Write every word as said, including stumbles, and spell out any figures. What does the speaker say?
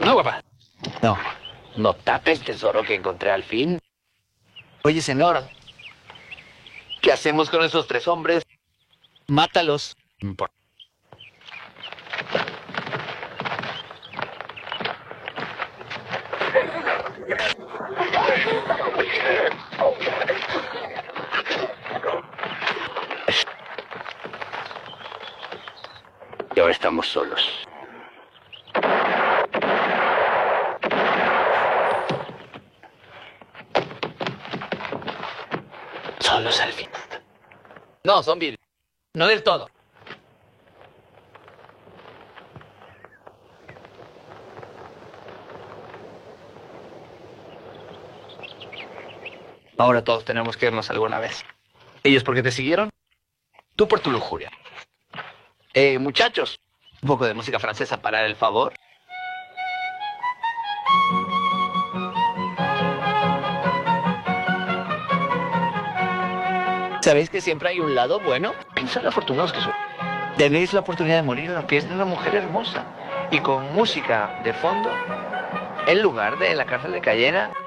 ¿No, guapa? No. No tapes, tesoro, que encontré al fin. Oye, señor, ¿Qué hacemos con esos tres hombres? mátalos. Por- Y ahora estamos solos. Solos al fin. No, zombie. No del todo. Ahora todos tenemos que irnos alguna vez. ¿Ellos por qué te siguieron? Tú por tu lujuria. Eh, muchachos, un poco de música francesa para el favor. ¿Sabéis que siempre hay un lado bueno? Pensad lo afortunados que son. Tenéis la oportunidad de morir a los pies de una mujer hermosa y con música de fondo en lugar de en la cárcel de Cayena.